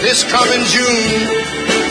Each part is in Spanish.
this coming June.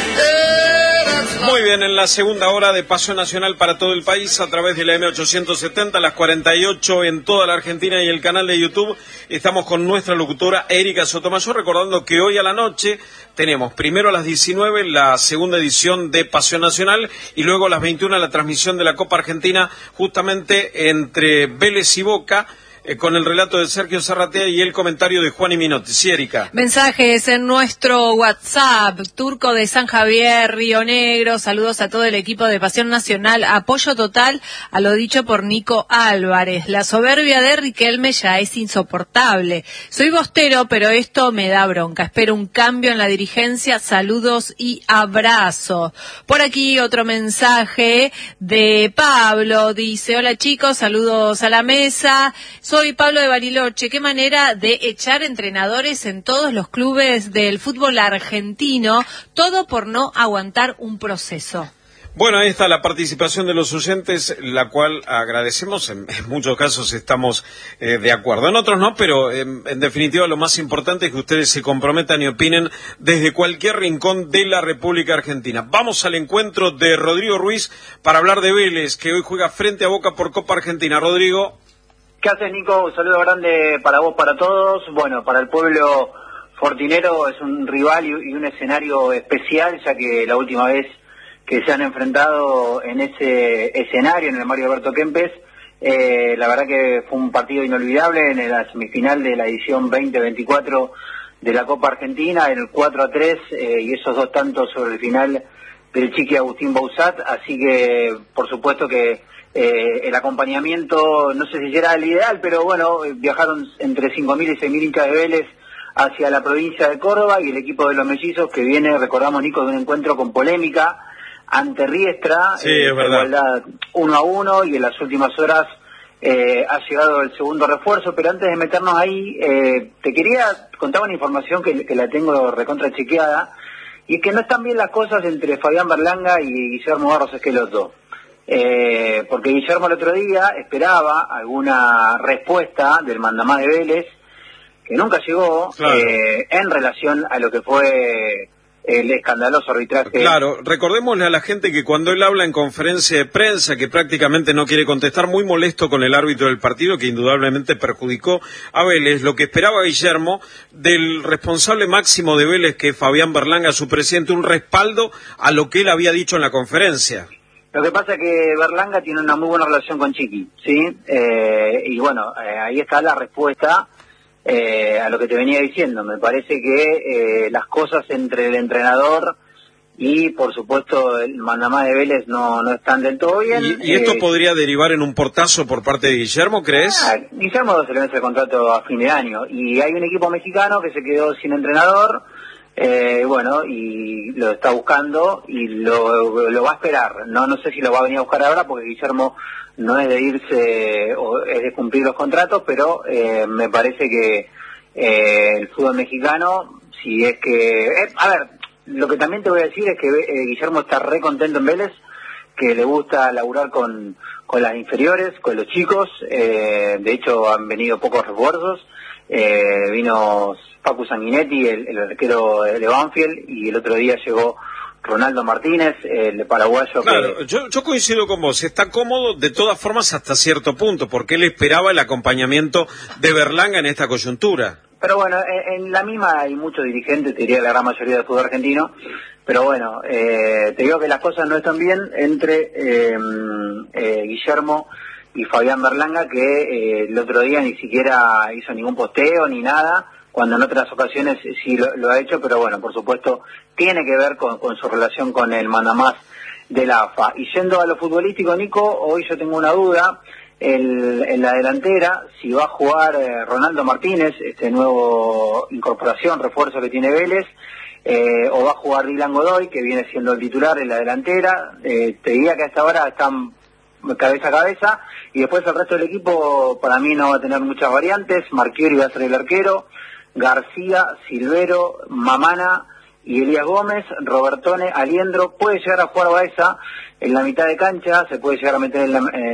Muy bien, en la segunda hora de Pasión Nacional para todo el país a través de la M870, las 48 en toda la Argentina y el canal de YouTube. Estamos con nuestra locutora Erika Sotomayor, recordando que hoy a la noche tenemos primero a las 19 la segunda edición de Pasión Nacional y luego a las 21 la transmisión de la Copa Argentina, justamente entre Vélez y Boca, con el relato de Sergio Zarratea y el comentario de Juan y Minotti. Sí, Erika. Mensajes en nuestro WhatsApp. Turco de San Javier, Río Negro. Saludos a todo el equipo de Pasión Nacional. Apoyo total a lo dicho por Nico Álvarez. La soberbia de Riquelme ya es insoportable. Soy bostero, pero esto me da bronca. Espero un cambio en la dirigencia. Saludos y abrazos. Por aquí otro mensaje de Pablo. Dice, hola chicos, saludos a la mesa. Soy Pablo de Bariloche. Qué manera de echar entrenadores en todos los clubes del fútbol argentino, todo por no aguantar un proceso. Bueno, ahí está la participación de los oyentes, la cual agradecemos. En muchos casos estamos de acuerdo, en otros no, pero en definitiva lo más importante es que ustedes se comprometan y opinen desde cualquier rincón de la República Argentina. Vamos al encuentro de Rodrigo Ruiz para hablar de Vélez, que hoy juega frente a Boca por Copa Argentina. Rodrigo. ¿Qué haces, Nico? Un saludo grande para vos, para todos. Bueno, para el pueblo fortinero es un rival y un escenario especial, ya que la última vez que se han enfrentado en ese escenario, en el Mario Alberto Kempes, la verdad que fue un partido inolvidable en la semifinal de la edición 2024 de la Copa Argentina, el 4-3, y esos dos tantos sobre el final del Chiqui Agustín Bausat, así que por supuesto que el acompañamiento, no sé si será el ideal, pero bueno, viajaron entre 5.000 y 6.000 hinchas de Vélez hacia la provincia de Córdoba y el equipo de los mellizos que viene, recordamos, Nico, de un encuentro con polémica ante Riestra, sí, es verdad. Igualdad 1-1, y en las últimas horas ha llegado el segundo refuerzo, pero antes de meternos ahí, te quería contar una información que la tengo recontra chequeada, y es que no están bien las cosas entre Fabián Berlanga y Guillermo Barros Esqueloto. Porque Guillermo el otro día esperaba alguna respuesta del mandamás de Vélez, que nunca llegó, claro, en relación a lo que fue el escandaloso arbitraje. Claro, recordémosle a la gente que cuando él habla en conferencia de prensa, que prácticamente no quiere contestar, muy molesto con el árbitro del partido, que indudablemente perjudicó a Vélez, lo que esperaba Guillermo del responsable máximo de Vélez, que es Fabián Berlanga, su presidente, un respaldo a lo que él había dicho en la conferencia. Lo que pasa es que Berlanga tiene una muy buena relación con Chiqui, ¿sí? Y bueno, ahí está la respuesta a lo que te venía diciendo. Me parece que las cosas entre el entrenador y, por supuesto, el mandamás de Vélez no están del todo bien. ¿Y esto podría derivar en un portazo por parte de Guillermo, crees? Guillermo se le vence el contrato a fin de año. Y hay un equipo mexicano que se quedó sin entrenador. Bueno, y lo está buscando y lo va a esperar. No sé si lo va a venir a buscar ahora, porque Guillermo no es de irse o es de cumplir los contratos, pero me parece que el fútbol mexicano, si es que... a ver, lo que también te voy a decir es que Guillermo está re contento en Vélez, que le gusta laburar con las inferiores, con los chicos. De hecho, han venido pocos refuerzos. Vino Facu Sanguinetti, el arquero de Banfield, y el otro día llegó Ronaldo Martínez, el paraguayo. Claro, yo coincido con vos, está cómodo de todas formas hasta cierto punto, porque él esperaba el acompañamiento de Berlanga en esta coyuntura. Pero bueno, en la misma hay muchos dirigentes, te diría la gran mayoría del fútbol argentino, pero bueno, te digo que las cosas no están bien entre Guillermo y Fabián Berlanga, que el otro día ni siquiera hizo ningún posteo ni nada, cuando en otras ocasiones sí lo ha hecho, pero bueno, por supuesto, tiene que ver con su relación con el mandamás de la AFA. Y yendo a lo futbolístico, Nico, hoy yo tengo una duda, en la delantera, si va a jugar Ronaldo Martínez, este nuevo incorporación, refuerzo que tiene Vélez, o va a jugar Dylan Godoy, que viene siendo el titular en la delantera. Te diría que a esta hora están cabeza a cabeza, y después el resto del equipo para mí no va a tener muchas variantes. Marchiori va a ser el arquero, García, Silvero, Mamana y Elías Gómez, Robertone, Aliendro. Puede llegar a jugar Baeza en la mitad de cancha, se puede llegar a meter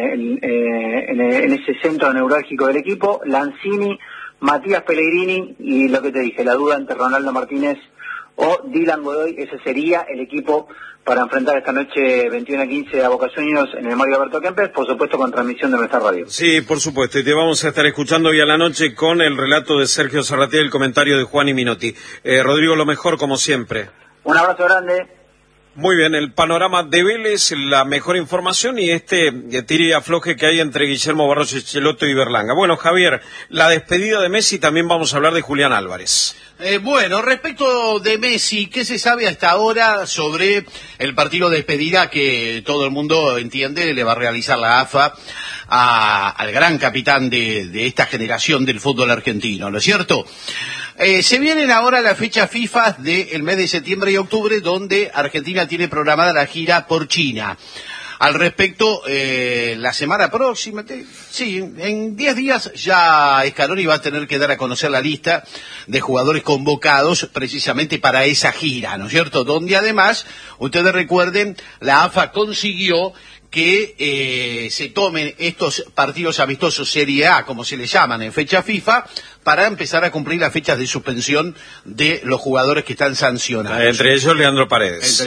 en ese centro neurálgico del equipo, Lanzini, Matías Pellegrini, y lo que te dije, la duda entre Ronaldo Martínez o Dylan Godoy. Ese sería el equipo para enfrentar esta noche 21:15 a Boca Juniors en el Mario Alberto Kempes, por supuesto con transmisión de nuestra radio. Sí, por supuesto, y te vamos a estar escuchando hoy a la noche con el relato de Sergio Zarratea y el comentario de Juan y Minotti. Rodrigo, lo mejor como siempre. Un abrazo grande. Muy bien, el panorama de Vélez, la mejor información y tire y afloje que hay entre Guillermo Barros Schelotto y Berlanga. Bueno, Javier, la despedida de Messi, también vamos a hablar de Julián Álvarez. Bueno, respecto de Messi, ¿qué se sabe hasta ahora sobre el partido de despedida que todo el mundo entiende le va a realizar la AFA al gran capitán de esta generación del fútbol argentino, ¿no es cierto? Se vienen ahora las fechas FIFA del mes de septiembre y octubre, donde Argentina tiene programada la gira por China. Al respecto, la semana próxima, en 10 días ya Scaloni va a tener que dar a conocer la lista de jugadores convocados precisamente para esa gira, ¿no es cierto? Donde además, ustedes recuerden, la AFA consiguió que se tomen estos partidos amistosos Serie A, como se les llaman en fecha FIFA, para empezar a cumplir las fechas de suspensión de los jugadores que están sancionados. Entre ellos Leandro Paredes.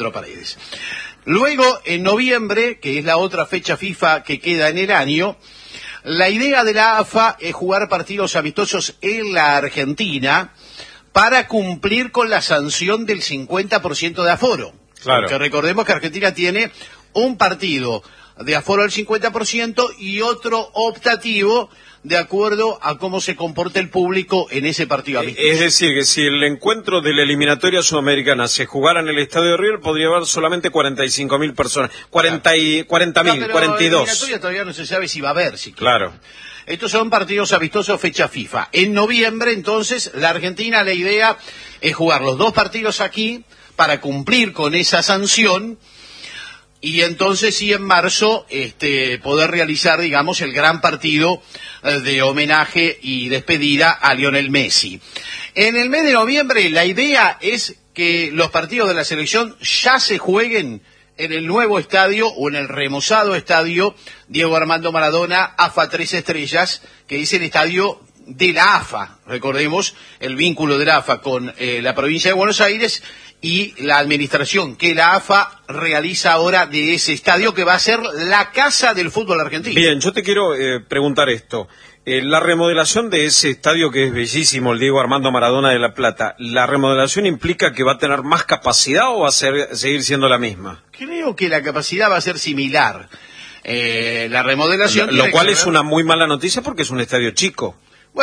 Luego, en noviembre, que es la otra fecha FIFA que queda en el año, la idea de la AFA es jugar partidos amistosos en la Argentina para cumplir con la sanción del 50% de aforo. Claro. Porque recordemos que Argentina tiene un partido de aforo del 50% y otro optativo de acuerdo a cómo se comporta el público en ese partido amistoso. Es decir, que si el encuentro de la eliminatoria sudamericana se jugara en el Estadio de River, podría haber solamente 45.000 personas. 40.000, 42. La eliminatoria todavía no se sabe si va a haber. Claro. Estos son partidos amistosos fecha FIFA. En noviembre, entonces, la Argentina, la idea es jugar los 2 partidos aquí para cumplir con esa sanción. Y entonces sí, en marzo, poder realizar, digamos, el gran partido de homenaje y despedida a Lionel Messi. En el mes de noviembre, la idea es que los partidos de la selección ya se jueguen en el nuevo estadio o en el remozado estadio Diego Armando Maradona, AFA 3 Estrellas, que es el estadio de la AFA. Recordemos el vínculo de la AFA con la provincia de Buenos Aires y la administración que la AFA realiza ahora de ese estadio que va a ser la casa del fútbol argentino. Bien, yo te quiero preguntar esto. La remodelación de ese estadio que es bellísimo, el Diego Armando Maradona de La Plata, ¿la remodelación implica que va a tener más capacidad o va a seguir siendo la misma? Creo que la capacidad va a ser similar. La remodelación... Lo cual es una muy mala noticia porque es un estadio chico.